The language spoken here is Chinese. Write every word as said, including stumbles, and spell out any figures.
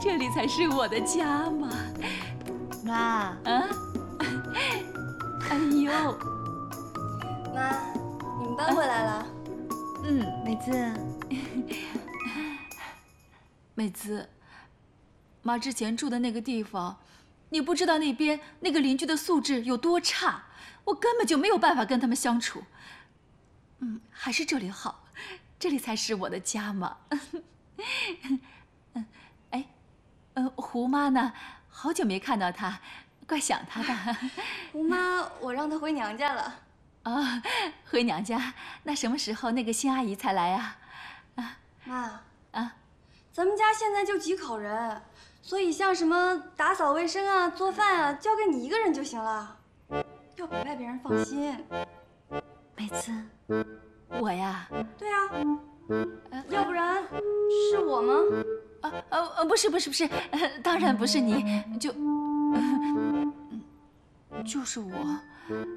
这里才是我的家嘛。 妈， 啊？哎呦， 妈，你们搬回来了？ 嗯， 美姿， 美姿，妈之前住的那个地方，你不知道那边那个邻居的素质有多差，我根本就没有办法跟他们相处。嗯，还是这里好，这里才是我的家嘛。嗯，哎，嗯，胡妈呢？好久没看到她，怪想她的。 胡妈，我让她回娘家了。 啊，回娘家？那什么时候那个新阿姨才来啊？啊， 妈， 啊， 咱们家现在就几口人，所以像什么打扫卫生啊、做饭啊，交给你一个人就行了，要比外边人放心。 美姿， 我呀？ 对呀、啊，要不然是我吗？ 啊呃呃，不是不是不是，呃当然不是你，就，呃就是我。